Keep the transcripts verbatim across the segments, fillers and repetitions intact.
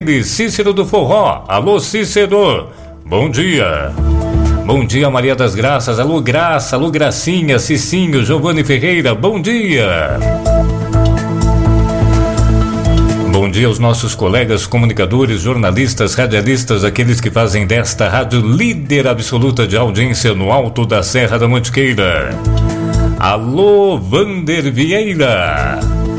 ele, Cícero do Forró. Alô, Cícero, bom dia. Bom dia, Maria das Graças. Alô, Graça, alô, Gracinha, Cicinho, Giovanni Ferreira, bom dia. Bom dia aos nossos colegas comunicadores, jornalistas, radialistas, aqueles que fazem desta rádio líder absoluta de audiência no alto da Serra da Mantiqueira. Alô, Vander Vieira.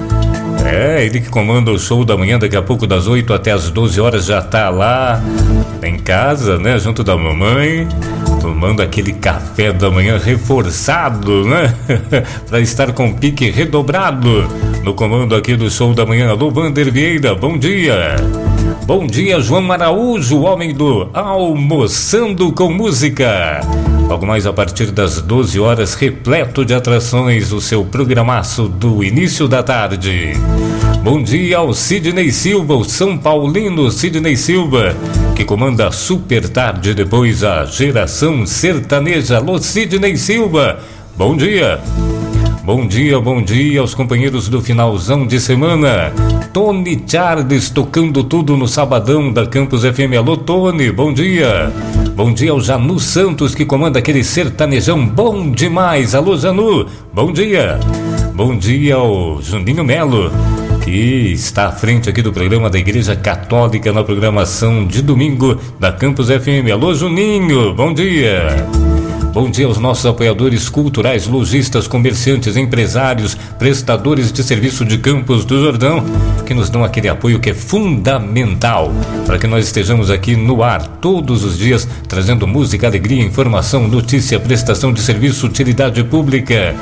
É, ele que comanda o show da manhã, daqui a pouco das oito até as doze horas já tá lá em casa, né, junto da mamãe, tomando aquele café da manhã reforçado, né, para estar com pique redobrado no comando aqui do show da manhã. Alô, Vander Vieira, bom dia. Bom dia, João Araújo, o homem do Almoçando com Música. Logo mais a partir das doze horas, repleto de atrações, o seu programaço do início da tarde. Bom dia ao Sidney Silva, o São Paulino Sidney Silva, que comanda a Super Tarde, depois a Geração Sertaneja. Alô, Sidney Silva, bom dia. Bom dia, bom dia aos companheiros do finalzão de semana. Tony Charles tocando tudo no sabadão da Campus F M. Alô, Tony, bom dia. Bom dia ao Janu Santos, que comanda aquele sertanejão bom demais. Alô, Janu, bom dia. Bom dia ao Juninho Melo, que está à frente aqui do programa da Igreja Católica na programação de domingo da Campus F M. Alô, Juninho, bom dia. Bom dia aos nossos apoiadores culturais, lojistas, comerciantes, empresários, prestadores de serviço de Campos do Jordão, que nos dão aquele apoio que é fundamental para que nós estejamos aqui no ar todos os dias, trazendo música, alegria, informação, notícia, prestação de serviço, utilidade pública,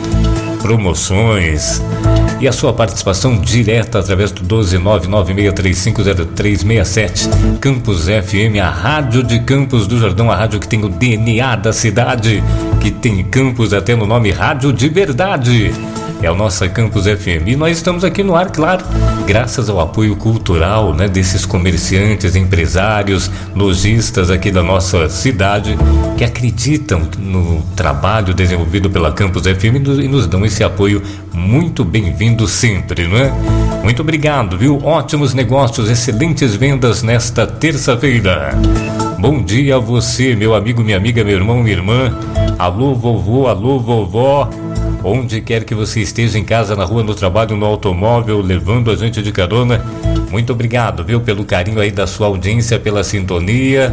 promoções e a sua participação direta através do doze nove nove seis três cinco zero três seis sete. Campus F M, a rádio de Campos do Jordão, a rádio que tem o D N A da cidade, que tem campus até no nome, Rádio de Verdade. É o nosso Campus F M. E nós estamos aqui no ar, claro, graças ao apoio cultural, né, desses comerciantes, empresários, lojistas aqui da nossa cidade, que acreditam no trabalho desenvolvido pela Campus F M e nos dão esse apoio muito bem-vindo sempre, não é? Muito obrigado, viu? Ótimos negócios, excelentes vendas nesta terça-feira. Bom dia a você, meu amigo, minha amiga, meu irmão, minha irmã. Alô, vovô, alô, vovó. Onde quer que você esteja, em casa, na rua, no trabalho, no automóvel, levando a gente de carona, muito obrigado, viu, pelo carinho aí da sua audiência, pela sintonia,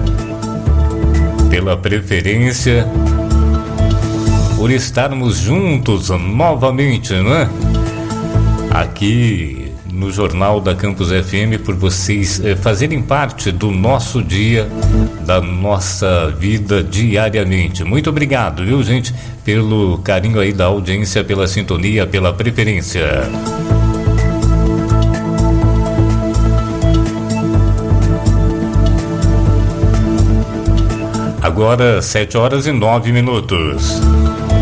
pela preferência, por estarmos juntos novamente, né? Aqui no Jornal da Campus F M, por vocês eh, fazerem parte do nosso dia, da nossa vida diariamente. Muito obrigado, viu, gente, pelo carinho aí da audiência, pela sintonia, pela preferência. Agora, sete horas e nove minutos.